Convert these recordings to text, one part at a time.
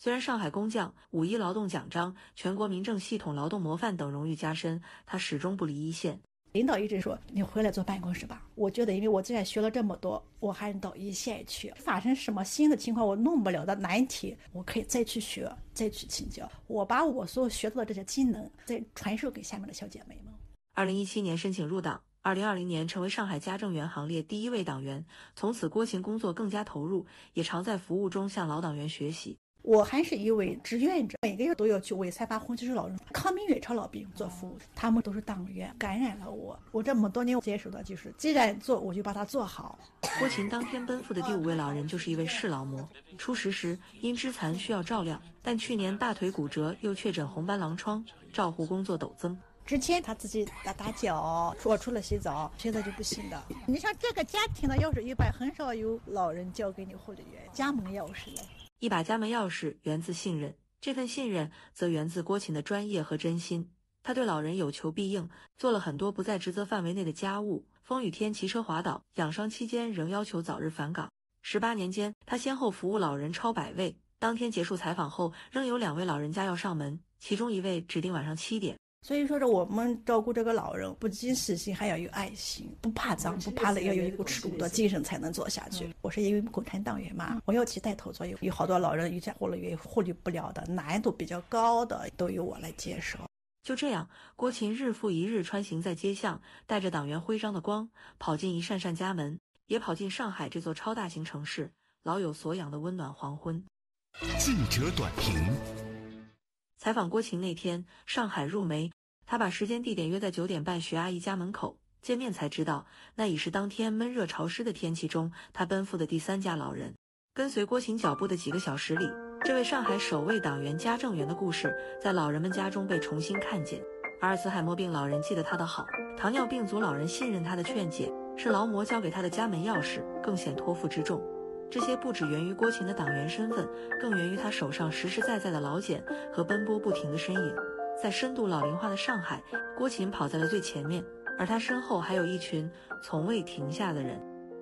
虽然上海工匠、5·1劳动奖章、全国民政系统劳动模范等荣誉加身，他始终不离一线。 领导一直说你回来坐办公室吧，我觉得因为我之前学了这么多，我还是到一线去，发生什么新的情况我弄不了的难题，我可以再去学，再去请教，我把我所学到的这些技能再传授给下面的小姐妹们。 2017年申请入党，2020年成为上海家政员行列第1位党员，从此郭琴工作更加投入，也常在服务中向老党员学习。 我还是一位志愿者，每个月都要去为3八红旗手老人、抗美援朝老兵做服务，他们都是党员，感染了我。我这么多年接受的就是，既然做，我就把它做好。 郭琴当天奔赴的第5位老人就是一位视老模，初识时因肢残需要照料，但去年大腿骨折又确诊红斑狼疮，照护工作陡增。 之前他自己打脚，我除了洗澡，现在就不行的。你像这个家庭的钥匙，一般很少有老人交给你护理员，家门钥匙了。 一把家门钥匙源自信任，这份信任则源自郭琴的专业和真心。他对老人有求必应，做了很多不在职责范围内的家务，风雨天骑车滑倒，养伤期间仍要求早日返岗。18年间，他先后服务老人超100位。当天结束采访后，仍有2位老人家要上门，其中1位指定晚上7点。 所以说我们照顾这个老人，不仅细心，还要有爱心，不怕脏，不怕累，要有一股吃苦的精神才能做下去。我是因为共产党员嘛，我要起带头作用，有好多老人遇见护理不了的，难度比较高的，都由我来接手。 就这样，郭琴日复一日穿行在街巷，带着党员徽章的光，跑进一扇扇家门，也跑进上海这座超大型城市，老有所养的温暖黄昏。 记者短评。 采访郭琴那天，上海入梅，他把时间地点约在9点半徐阿姨家门口，见面才知道，那已是当天闷热潮湿的天气中，他奔赴的第3家老人。跟随郭琴脚步的几个小时里，这位上海首位党员家政员的故事，在老人们家中被重新看见。阿尔茨海默病老人记得他的好，糖尿病足老人信任他的劝解，是劳模交给他的家门钥匙，更显托付之重。这些不只源于郭琴的党员身份，更源于他手上实实在在的劳检和奔波不停的身影。在深度老龄化的上海，郭琴跑在了最前面，而他身后还有一群从未停下的人。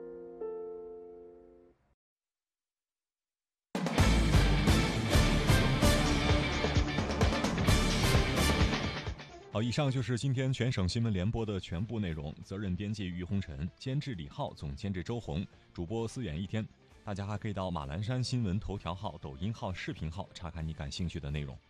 好，以上就是今天全省新闻联播的全部内容。责任编辑于红尘，监制李浩，总监制周红，主播思远一天。大家还可以到马栏山新闻头条号、抖音号、视频号查看你感兴趣的内容。